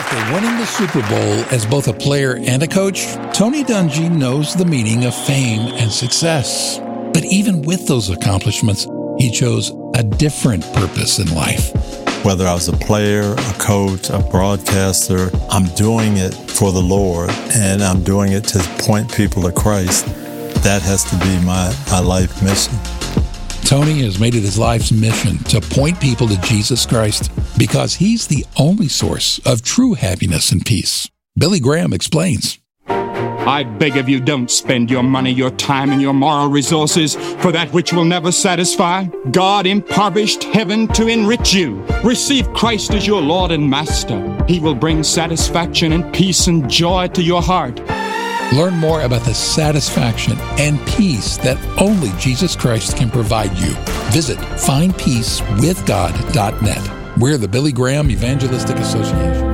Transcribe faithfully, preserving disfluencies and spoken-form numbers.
After winning the Super Bowl as both a player and a coach, Tony Dungy knows the meaning of fame and success. But even with those accomplishments, he chose a different purpose in life. Whether I was a player, a coach, a broadcaster, I'm doing it for the Lord, and I'm doing it to point people to Christ. That has to be my, my life mission. Tony has made it his life's mission to point people to Jesus Christ because he's the only source of true happiness and peace. Billy Graham explains. I beg of you, don't spend your money, your time, and your moral resources for that which will never satisfy. God impoverished heaven to enrich you. Receive Christ as your Lord and Master. He will bring satisfaction and peace and joy to your heart. Learn more about the satisfaction and peace that only Jesus Christ can provide you. Visit find peace with god dot net. We're the Billy Graham Evangelistic Association.